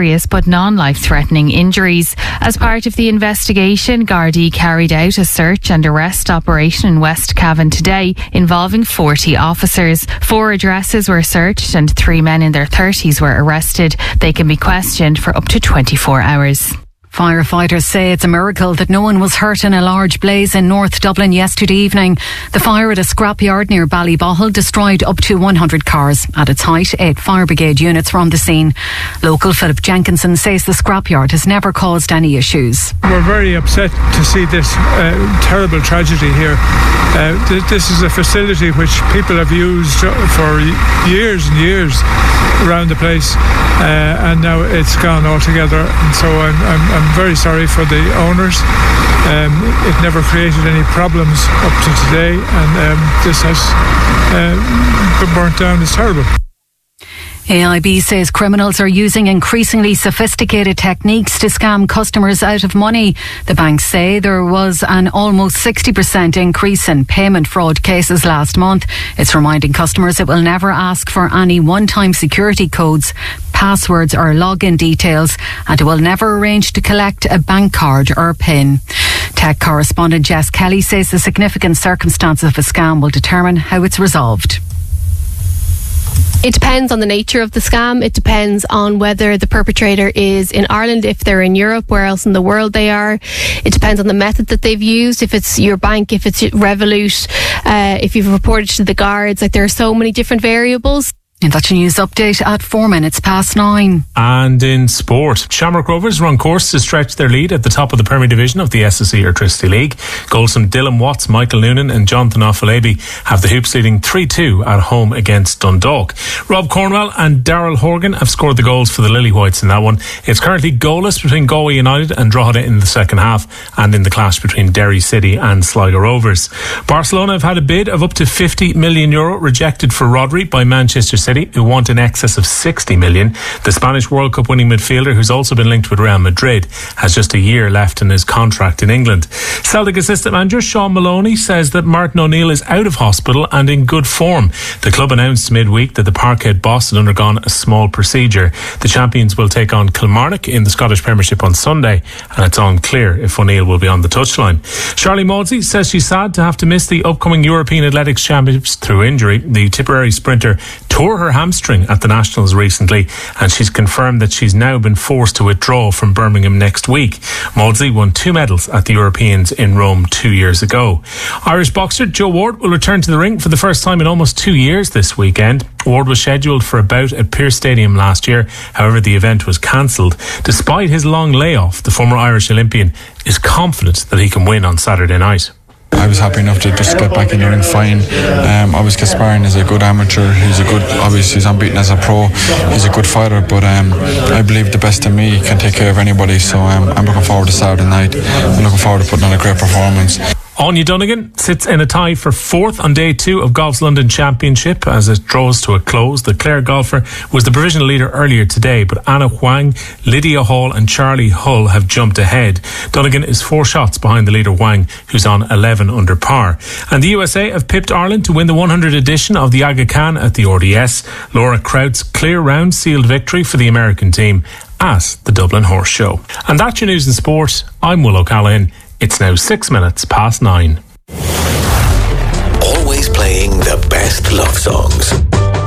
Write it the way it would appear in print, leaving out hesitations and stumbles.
serious but non-life-threatening injuries. As part of the investigation, Gardaí carried out a search and arrest operation in West Cavan today involving 40 officers. 4 addresses were searched and 3 men in their 30s were arrested. They can be questioned for up to 24 hours. Firefighters say it's a miracle that no one was hurt in a large blaze in North Dublin yesterday evening. The fire at a scrapyard near Ballybohol destroyed up to 100 cars. At its height, 8 fire brigade units were on the scene. Local Philip Jenkinson says the scrapyard has never caused any issues. We're very upset to see this terrible tragedy here. This is a facility which people have used for years and years around the place, and now it's gone altogether. And so I'm very sorry for the owners. It never created any problems up to today, and this has been burnt down. It's terrible. AIB says criminals are using increasingly sophisticated techniques to scam customers out of money. The banks say there was an almost 60% increase in payment fraud cases last month. It's reminding customers it will never ask for any one-time security codes, passwords or login details, and it will never arrange to collect a bank card or PIN. Tech correspondent Jess Kelly says the significant circumstances of a scam will determine how it's resolved. It depends on the nature of the scam. It depends on whether the perpetrator is in Ireland, if they're in Europe, where else in the world they are. It depends on the method that they've used, if it's your bank, if it's Revolut, if you've reported to the guards. Like, there are so many different variables. And that's your news update at 9:04. And in sport, Shamrock Rovers are on course to stretch their lead at the top of the Premier Division of the SSE Electricity League. Goals from Dylan Watts, Michael Noonan and Jonathan Ofalabi have the Hoops leading 3-2 at home against Dundalk. Rob Cornwell and Daryl Horgan have scored the goals for the Lily Whites in that one. It's currently goalless between Galway United and Drogheda in the second half, and in the clash between Derry City and Sligo Rovers. Barcelona have had a bid of up to €50 million rejected for Rodri by Manchester City, who want in excess of 60 million. The Spanish World Cup winning midfielder, who's also been linked with Real Madrid, has just a year left in his contract in England. Celtic assistant manager Sean Maloney says that Martin O'Neill is out of hospital and in good form. The club announced midweek that the Parkhead boss had undergone a small procedure. The champions will take on Kilmarnock in the Scottish Premiership on Sunday, and it's unclear if O'Neill will be on the touchline. Charlie Maudsley says she's sad to have to miss the upcoming European Athletics Championships through injury. The Tipperary sprinter tore her hamstring at the Nationals recently, and she's confirmed that she's now been forced to withdraw from Birmingham next week. Maudsley won 2 medals at the Europeans in Rome 2 years ago. Irish boxer Joe Ward will return to the ring for the first time in almost 2 years this weekend. Ward was scheduled for a bout at Pearse Stadium last year. However, the event was cancelled. Despite his long layoff, the former Irish Olympian is confident that he can win on Saturday night. I was happy enough to just get back in the ring fine. Obviously Kasparin is a good amateur. Obviously he's unbeaten as a pro. He's a good fighter, but I believe the best in me can take care of anybody. So I'm looking forward to Saturday night. I'm looking forward to putting on a great performance. Anya Donegan sits in a tie for 4th on day 2 of golf's London Championship as it draws to a close. The Clare golfer was the provisional leader earlier today, but Anna Huang, Lydia Hall and Charlie Hull have jumped ahead. Donegan is 4 shots behind the leader Huang, who's on 11 under par. And the USA have pipped Ireland to win the 100th edition of the Aga Khan at the RDS. Laura Kraut's clear round sealed victory for the American team at the Dublin Horse Show. And that's your news and sport. I'm Will O'Callaghan. It's now 9:06. Always playing the best love songs.